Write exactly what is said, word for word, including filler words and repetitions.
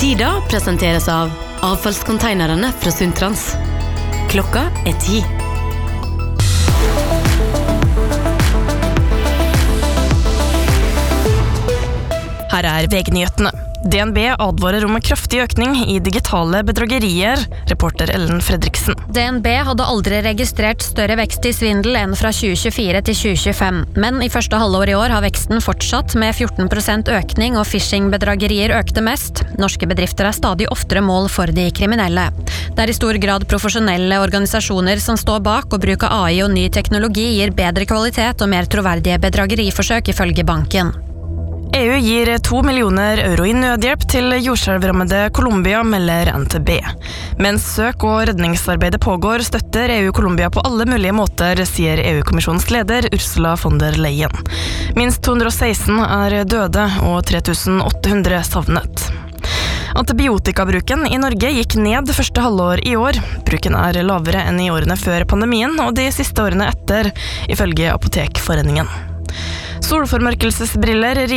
Tida presenteres av avfallskonteinerne fra Sundtrans. Klokka er ti. Her er V G-nyhetene. D N B advarer om en kraftig økning i digitale bedragerier, reporter Ellen Fredriksen. D N B hadde aldri registrert større vekst i svindel enn fra tjue tjuefire til tjue tjuefem, men i første halvår i år har veksten fortsatt med fjorten prosent økning, og phishing-bedragerier økte mest. Norske bedrifter er stadig oftere mål for de kriminelle. Det er i stor grad profesjonelle organisasjoner som står bak, og bruk av A I og ny teknologi gir bedre kvalitet og mer troverdige bedrageriforsøk ifølge banken. E U gir to millioner euro i nødhjelp til jordskjelvrammede Colombia, melder N T B. Mens søk- og redningsarbeidet pågår, støtter E U Colombia på alle mulige måter, sier E U-kommisjonens leder Ursula von der Leyen. Minst to hundre og seksten er døde og tre tusen åtte hundre savnet. Antibiotikabruken i Norge gikk ned første halvår i år. Bruken er lavere enn i årene før pandemien og de siste årene etter, ifølge Apotekforeningen. Solformørkelsesbriller